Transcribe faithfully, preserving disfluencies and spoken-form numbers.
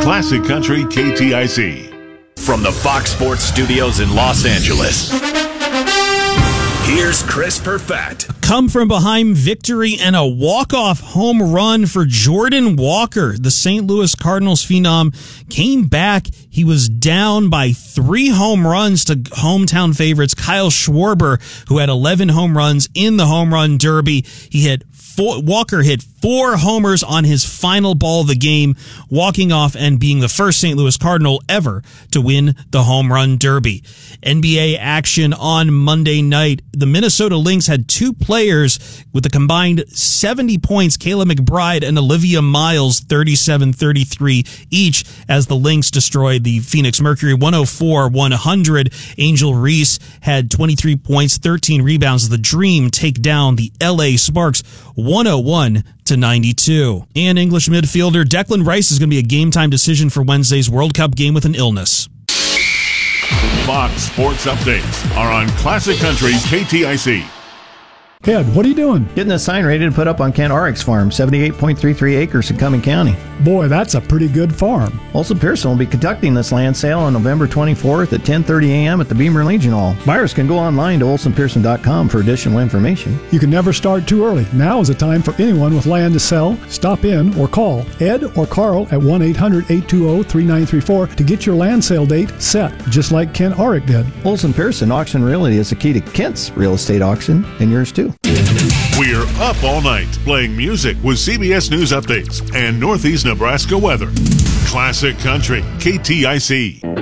Classic Country K T I C. From the Fox Sports Studios in Los Angeles, here's Chris Perfett. Come from behind victory and a walk-off home run for Jordan Walker. The Saint Louis Cardinals phenom came back. He was down by three home runs to hometown favorites Kyle Schwarber, who had eleven home runs in the home run derby. He hit four, Walker hit four homers on his final ball of the game, walking off and being the first Saint Louis Cardinal ever to win the home run derby. N B A action on Monday night. The Minnesota Lynx had two players with a combined seventy points, Kayla McBride and Olivia Miles, thirty-seven thirty-three each, as the Lynx destroyed the Phoenix Mercury one oh four one hundred. Angel Reese had twenty-three points, thirteen rebounds. The Dream take down the L A Sparks one oh one to ninety-two. And English midfielder Declan Rice is going to be a game-time decision for Wednesday's World Cup game with an illness. Fox Sports Updates are on Classic Country K T I C. Ed, what are you doing? Getting a sign ready to put up on Kent Oryx Farm, seventy-eight point three three acres in Cumming County. Boy, that's a pretty good farm. Olson Pearson will be conducting this land sale on November twenty-fourth at ten thirty a.m. at the Beamer Legion Hall. Buyers can go online to olson pearson dot com for additional information. You can never start too early. Now is the time for anyone with land to sell. Stop in or call Ed or Carl at one eight hundred eight two zero three nine three four to get your land sale date set, just like Kent Oryx did. Olson Pearson Auction Realty is the key to Kent's real estate auction, and yours too. We're up all night playing music with C B S News updates and Northeast Nebraska weather. Classic Country K T I C.